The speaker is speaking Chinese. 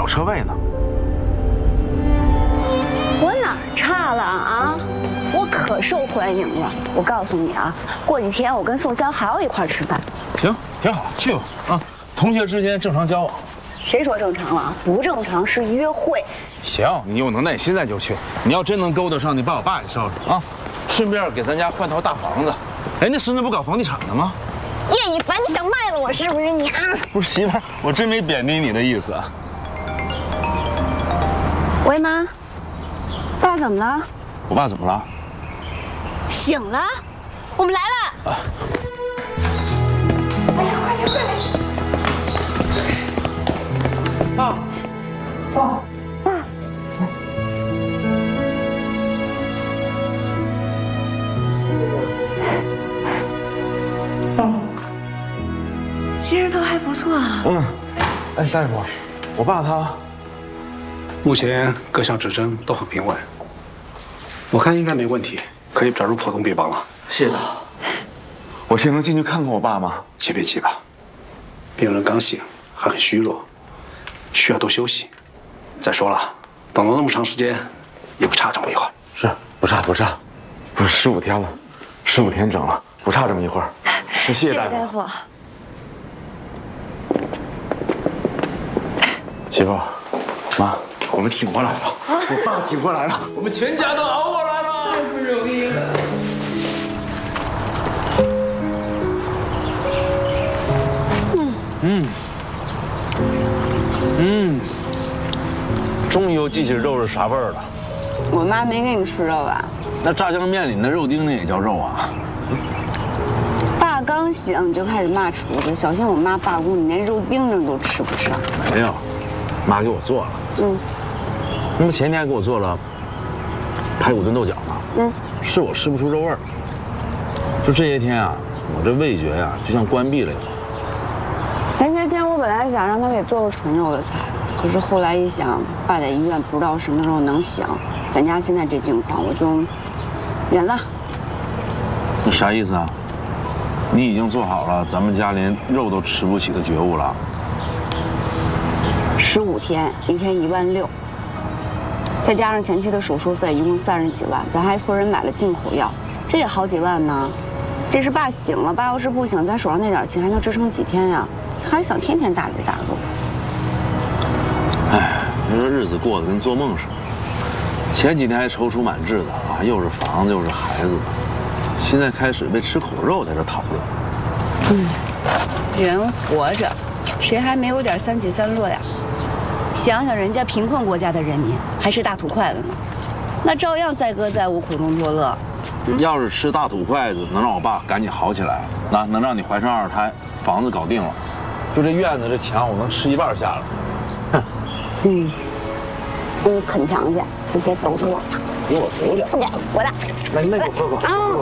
车位呢。 我哪儿差了啊？我可受欢迎了。我告诉你啊，过几天我跟宋潇还要一块吃饭。 行，挺好，去吧啊！同学之间正常交往。 谁说正常了？不正常是约会。 行，你有能耐现在就去。你要真能勾搭上，你把我爸也捎上啊，顺便给咱家换套大房子。哎，那孙子不搞房地产的吗？ 叶一凡，你想卖了我是不是你啊？ 不是媳妇儿，我真没贬低你的意思啊。 喂，妈，爸怎么了？ 我爸怎么了？ 醒了，我们来了。啊！哎呀，快点，快点！ 爸，爸， 爸。其实都还不错啊。 哎，大夫，我爸他目前各项指征都很平稳，我看应该没问题，可以转入普通病房了。 谢谢大夫。我现在能进去看看我爸吗？ 先别急吧，病人刚醒，还很虚弱，需要多休息。再说了，等了那么长时间，也不差这么一会儿。 是，不差，不是15天了，15天整了，不差这么一会儿。谢谢大夫。媳妇，妈，我们挺过来了，我爸挺过来了，我们全家都熬过来了，太不容易了。终于又记起肉是啥味儿了。 我妈没给你吃肉吧？ 那炸酱面里那肉丁那也叫肉啊？ 爸刚醒就开始骂厨子，小心我妈罢工，你连肉丁子都吃不上。 没有，妈给我做了。那么前天还给我做了排骨炖豆角呢。是我吃不出肉味儿。就这些天啊，我这味觉呀就像关闭了一样。 前些天我本来想让他给做个纯肉的菜，可是后来一想，爸在医院不知道什么时候能醒，咱家现在这境况，我就忍了。 你啥意思啊？你已经做好了咱们家连肉都吃不起的觉悟了。 15天，一天16000，再加上前期的手术费，一共30几万，咱还托人买了进口药，这也好几万呢。这是爸醒了，爸要是不醒，咱手上那点钱还能支撑几天呀？还想天天大鱼大肉？ 哎，你说日子过得跟做梦似的。前几天还踌躇满志的啊，又是房子又是孩子的，现在开始为吃口肉在这讨论。 人活着，谁还没有点3起3落呀？想想人家贫困国家的人民，还是大土块子呢，那照样载歌载舞，苦中作乐。 要是吃大土筷子能让我爸赶紧好起来，那能让你怀上2胎，房子搞定了，就这院子这墙我能吃1半下了。 哼。你啃墙去，这些都是我的。 给我留点。 不给，我的。 那给我喝口。啊。